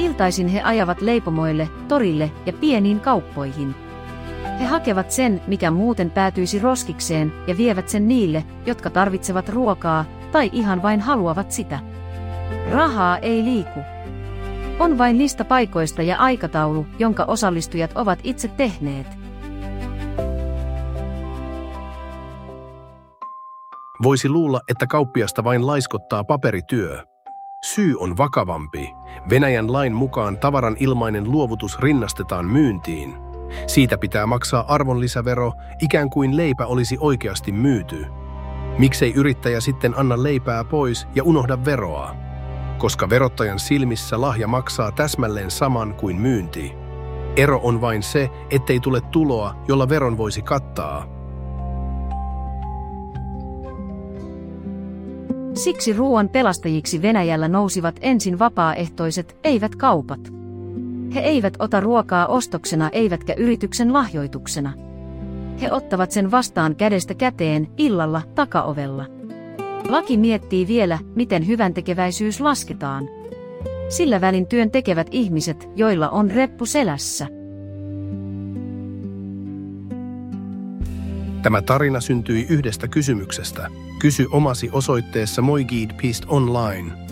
Iltaisin he ajavat leipomoille, torille ja pieniin kauppoihin. He hakevat sen, mikä muuten päätyisi roskikseen, ja vievät sen niille, jotka tarvitsevat ruokaa tai ihan vain haluavat sitä. Rahaa ei liiku. On vain lista paikoista ja aikataulu, jonka osallistujat ovat itse tehneet. Voisi luulla, että kauppiasta vain laiskottaa paperityö. Syy on vakavampi. Venäjän lain mukaan tavaran ilmainen luovutus rinnastetaan myyntiin. Siitä pitää maksaa arvonlisävero, ikään kuin leipä olisi oikeasti myyty. Miksei yrittäjä sitten anna leipää pois ja unohda veroa? Koska verottajan silmissä lahja maksaa täsmälleen saman kuin myynti. Ero on vain se, ettei tule tuloa, jolla veron voisi kattaa. Siksi ruoan pelastajiksi Venäjällä nousivat ensin vapaaehtoiset, eivät kaupat. He eivät ota ruokaa ostoksena eivätkä yrityksen lahjoituksena. He ottavat sen vastaan kädestä käteen, illalla, takaovella. Laki miettii vielä, miten hyväntekeväisyys lasketaan. Sillä välin työn tekevät ihmiset, joilla on reppu selässä. Tämä tarina syntyi yhdestä kysymyksestä. Kysy omasi osoitteessa moigid.online.